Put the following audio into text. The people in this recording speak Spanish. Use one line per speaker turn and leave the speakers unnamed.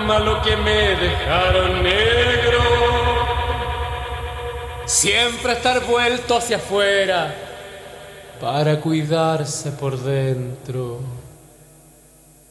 malo que me dejaron negro. Siempre estar vuelto hacia afuera para cuidarse por dentro.